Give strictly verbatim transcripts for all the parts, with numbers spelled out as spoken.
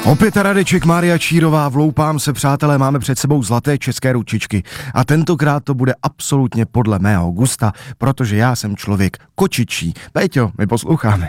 Opět Radeček, Mária Čírová, vloupám se, přátelé, máme před sebou zlaté české ručičky. A tentokrát to bude absolutně podle mého gusta, protože já jsem člověk kočičí. Péťo, my posloucháme.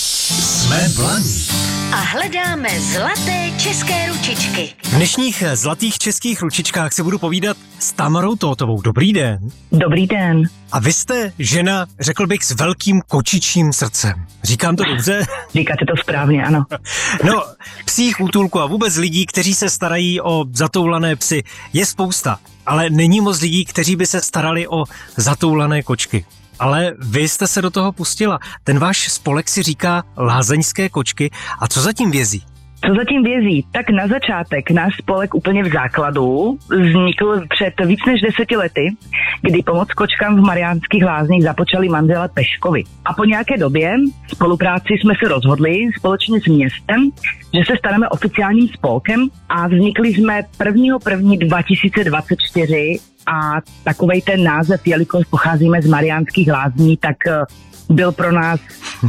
Jsme Blaník a hledáme zlaté české ručičky. V dnešních zlatých českých ručičkách si budu povídat s Tamarou Tótovou. Dobrý den. Dobrý den. A vy jste žena, řekl bych, s velkým kočičím srdcem. Říkám to dobře? Říkáte to správně, ano. No, psích útulků a vůbec lidí, kteří se starají o zatoulané psy, je spousta. Ale není moc lidí, kteří by se starali o zatoulané kočky. Ale vy jste se do toho pustila. Ten váš spolek si říká lázeňské kočky. A co zatím vězí? Co zatím vězí? Tak na začátek náš spolek úplně v základu vznikl před víc než deseti lety, kdy pomoc kočkám v Mariánských Lázních započali manželé Peškovi. A po nějaké době spolupráci jsme se rozhodli společně s městem, že se staneme oficiálním spolkem a vznikli jsme prvního prvního dva tisíce dvacet čtyři a takovej ten název, jelikož pocházíme z Mariánských Lázní, tak byl pro nás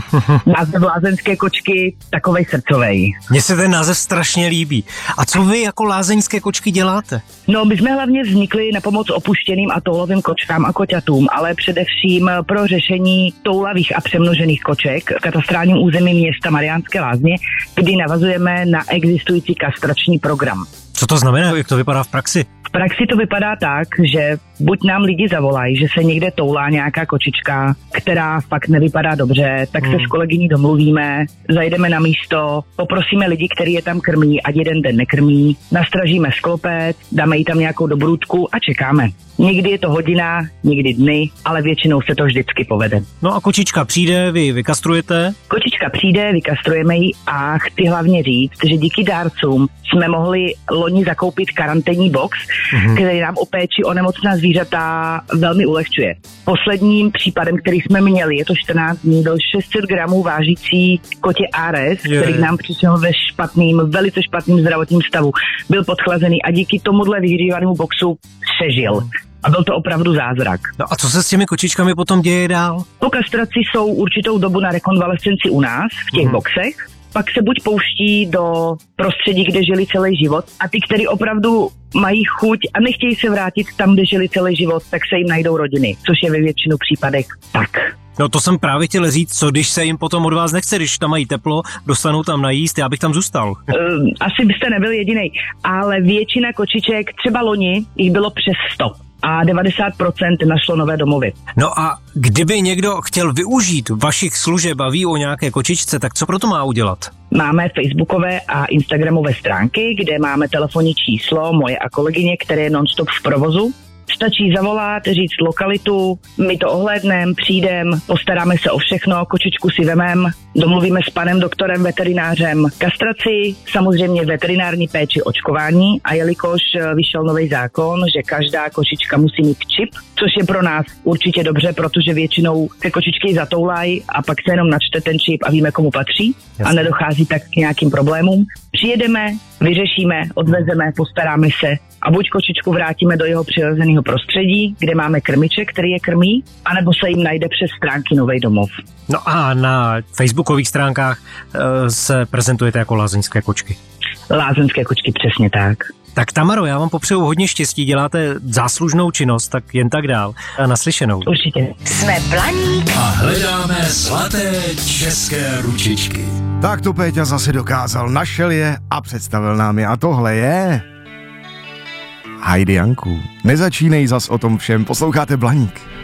název lázeňské kočky takovej srdcovej. Mně se ten název strašně líbí. A co vy jako lázeňské kočky děláte? No, my jsme hlavně vznikli na pomoc opuštěným a toulavým kočkám a koťatům, ale především pro řešení toulavých a přemnožených koček v katastrálním území města Mariánské Lázně, kdy navazujeme na existující kastrační program. Co to znamená, jak to vypadá v praxi? V praxi to vypadá tak, že buď nám lidi zavolají, že se někde toulá nějaká kočička, která fakt nevypadá dobře, tak se hmm. s kolegyní domluvíme, zajdeme na místo, poprosíme lidi, který je tam krmí, ať jeden den nekrmí, nastražíme sklopec, dáme jí tam nějakou dobrůdku a čekáme. Někdy je to hodina, někdy dny, ale většinou se to vždycky povede. No a kočička přijde, vy vykastrujete? Kočička přijde, vykastrujeme ji a chci hlavně říct, že díky dárcům jsme mohli loni zakoupit karanténní box, mm-hmm. který nám o péči o nemocná zvířata velmi ulehčuje. Posledním případem, který jsme měli, je to čtrnáct dní, byl šest set gramů vážící kotě Ares, je. který k nám přišel ve špatným, velice špatným zdravotním stavu. Byl podchlazený a díky tomuhle vyhřívanému boxu přežil. A byl to opravdu zázrak. No a co se s těmi kočičkami potom děje dál? Po kastraci jsou určitou dobu na rekonvalescenci u nás, v těch mm-hmm. boxech. Pak se buď pouští do prostředí, kde žili celý život a ty, kteří opravdu mají chuť a nechtějí se vrátit tam, kde žili celý život, tak se jim najdou rodiny, což je ve většinu případech tak. No to jsem právě chtěl říct, co když se jim potom od vás nechce, když tam mají teplo, dostanou tam najíst, já bych tam zůstal. Uh, asi byste nebyl jedinej, ale většina kočiček, třeba loni, jich bylo přes sto. A devadesát procent našlo nové domovy. No a kdyby někdo chtěl využít vašich služeb a ví o nějaké kočičce, tak co pro to má udělat? Máme facebookové a instagramové stránky, kde máme telefonní číslo moje a kolegyně, které je non-stop v provozu. Stačí zavolat, říct lokalitu, my to ohlédneme, přijdem, postaráme se o všechno, kočičku si vemem, domluvíme s panem doktorem veterinářem kastraci, samozřejmě veterinární péči, očkování a jelikož vyšel nový zákon, že každá kočička musí mít čip, což je pro nás určitě dobře, protože většinou ty kočičky zatoulají a pak se jenom načte ten čip a víme, komu patří. Jasně. A nedochází tak k nějakým problémům. Přijedeme, vyřešíme, odvezeme, postaráme se a buď kočičku vrátíme do jeho přirozeného prostředí, kde máme krmiček, který je krmí, anebo se jim najde přes stránky Novej domov. No a na facebookových stránkách uh, se prezentujete jako lázeňské kočky. Lázeňské kočky, přesně tak. Tak Tamaro, já vám popřeju hodně štěstí, děláte záslužnou činnost, tak jen tak dál. A naslyšenou. Určitě. Jsme Blaník a hledáme zlaté české ručičky. Tak to Péťa zase dokázal, našel je a představil nám je. A tohle je... Heidi Janku. Nezačínej zas o tom všem, posloucháte Blaník.